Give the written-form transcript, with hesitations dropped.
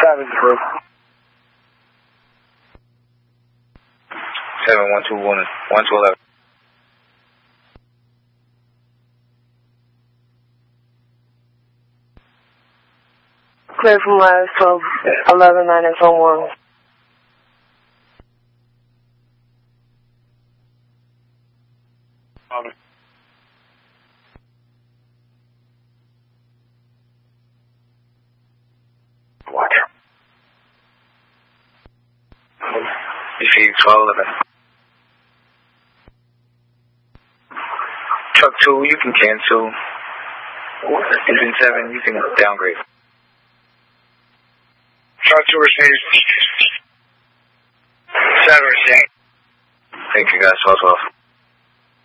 Savage, bro. 7121 11211. Clear from last 1211 9X11. What? Receive 1211. Truck 2, you can cancel. Engine 7, you can downgrade. Truck 2 received. 7 received. Thank you guys, 1212.